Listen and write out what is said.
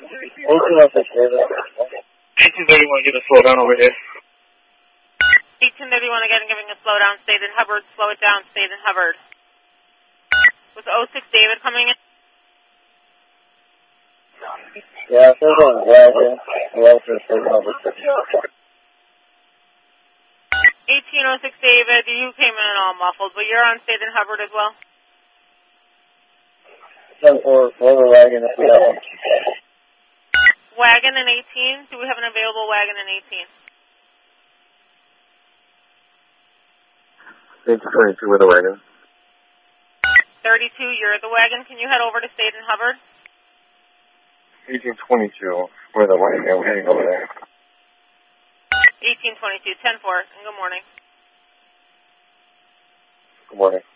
1831, get a slowdown over here. 1831 again, giving a slowdown. Stayed in Hubbard. Slow it down. Stayed in Hubbard. Was 06 David coming in? Yeah, there's one wagon. Welfare State Hubbard. 1806 David, you came in all muffled, but you're on Stayed in Hubbard as well? 10-4, lower wagon if we have one. Wagon in 18? Do we have an available wagon in 18? 1822 with a wagon. 32, you're the wagon. Can you head over to Stayed in Hubbard? 1822 with a wagon. We're heading over there. 1822, 10-4, and good morning. Good morning.